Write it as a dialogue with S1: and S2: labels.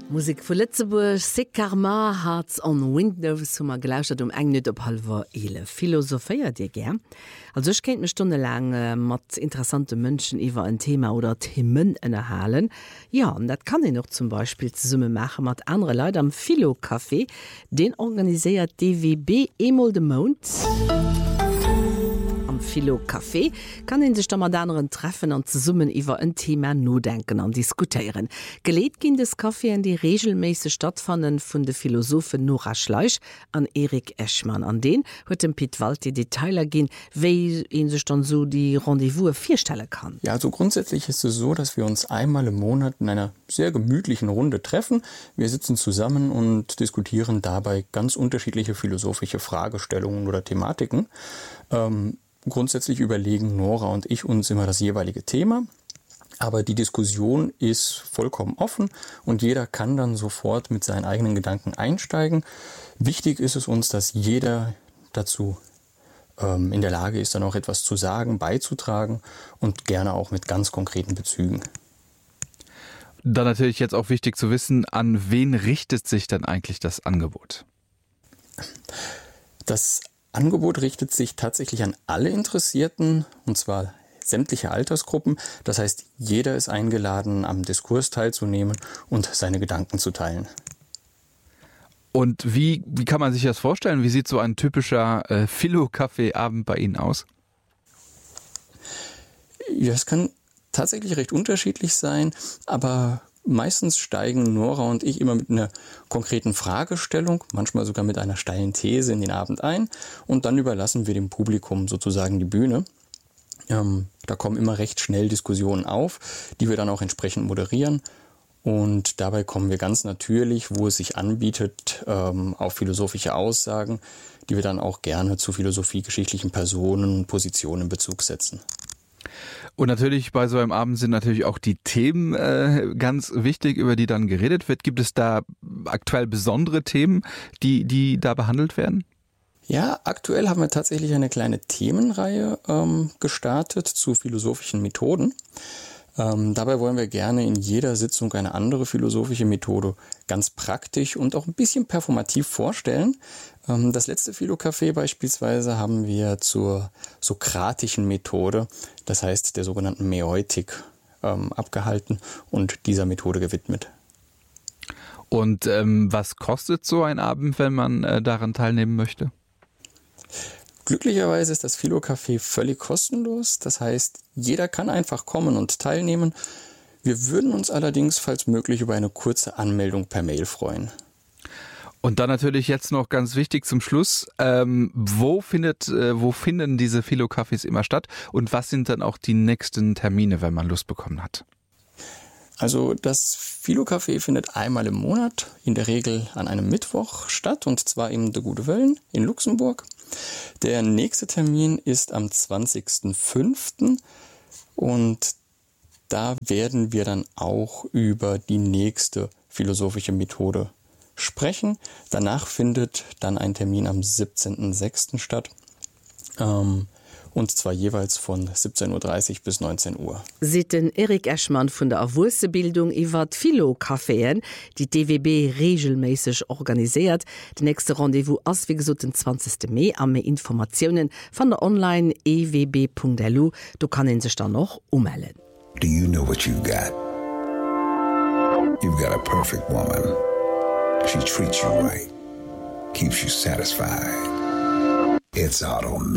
S1: Musik vu Lützeburg, Sick Karma, Hearts on Windows hummer gelauscht eng net op halber 11. Philosophiert Dir gern? Also ich kennt mir stundelang mat interessante Mënschen iwwer ein Thema oder Themen ënnerhalen. Ja, und dat kann ich noch zum Beispiel ze Summe machen mat andere Leute am Philo-Café, den organisiert DWB Emol de Mond. Philo-Café kann in sich mat anderen treffen an ze summen iwwer ein Thema nodenken an diskutieren. Geleet gin des Kaffee in die regelmäßig stattfanden vun de Philosophen Nora Schleich an Erik Eschmann. An den huet dem Piet Wald die Detailer gin, wéi in sech dann so die Rendezvous vierstellen kann.
S2: Ja, also grundsätzlich ist es so, dass wir uns einmal im Monat in einer sehr gemütlichen Runde treffen. Wir sitzen zusammen und diskutieren dabei ganz unterschiedliche philosophische Fragestellungen oder Thematiken. Grundsätzlich überlegen Nora und ich uns immer das jeweilige Thema, aber die Diskussion ist vollkommen offen und jeder kann dann sofort mit seinen eigenen Gedanken einsteigen. Wichtig ist es uns, dass jeder dazu in der Lage ist, dann auch etwas zu sagen, beizutragen und gerne auch mit ganz konkreten Bezügen.
S3: Dann natürlich jetzt auch wichtig zu wissen, an wen richtet sich denn eigentlich das Angebot?
S2: Das Angebot richtet sich tatsächlich an alle Interessierten, und zwar sämtliche Altersgruppen. Das heißt, jeder ist eingeladen, am Diskurs teilzunehmen und seine Gedanken zu teilen.
S3: Und wie kann man sich das vorstellen? Wie sieht so ein typischer Philo-Café-Abend bei Ihnen aus?
S2: Ja, es kann tatsächlich recht unterschiedlich sein, aber meistens steigen Nora und ich immer mit einer konkreten Fragestellung, manchmal sogar mit einer steilen These in den Abend ein und dann überlassen wir dem Publikum sozusagen die Bühne. Da kommen immer recht schnell Diskussionen auf, die wir dann auch entsprechend moderieren und dabei kommen wir ganz natürlich, wo es sich anbietet, auf philosophische Aussagen, die wir dann auch gerne zu philosophiegeschichtlichen Personen und Positionen in Bezug setzen.
S3: Und natürlich bei so einem Abend sind natürlich auch die Themen ganz wichtig, über die dann geredet wird. Gibt es da aktuell besondere Themen, die da behandelt werden?
S2: Ja, aktuell haben wir tatsächlich eine kleine Themenreihe gestartet zu philosophischen Methoden. Dabei wollen wir gerne in jeder Sitzung eine andere philosophische Methode ganz praktisch und auch ein bisschen performativ vorstellen. Das letzte Philo-Café beispielsweise haben wir zur sokratischen Methode, das heißt der sogenannten Mäeutik, abgehalten und dieser Methode gewidmet.
S3: Und was kostet so ein Abend, wenn man daran teilnehmen möchte?
S2: Glücklicherweise ist das Philo-Café völlig kostenlos. Das heißt, jeder kann einfach kommen und teilnehmen. Wir würden uns allerdings, falls möglich, über eine kurze Anmeldung per Mail freuen.
S3: Und dann natürlich jetzt noch ganz wichtig zum Schluss, wo finden diese Philo-Cafés immer statt und was sind dann auch die nächsten Termine, wenn man Lust bekommen hat?
S2: Also das Philo-Café findet einmal im Monat, in der Regel an einem Mittwoch statt und zwar in de Gute Wöllen in Luxemburg. Der nächste Termin ist am 20.05. und da werden wir dann auch über die nächste philosophische Methode sprechen. Danach findet dann ein Termin am 17.06. statt. Und zwar jeweils von 17.30 Uhr bis 19 Uhr.
S1: Sieht den Erik Eschmann von der Awursebildung iwwer Philo-Caféen, die DWB regelmäßig organisiert. Die nächste Rendezvous ass wie gesagt den 20. Mai am Informationen von der online ewb.lu. Du kannst sich dann noch ummelden.
S4: Do you know what you've got? You've got a perfect woman. She treats you right, keeps you satisfied. It's automatic.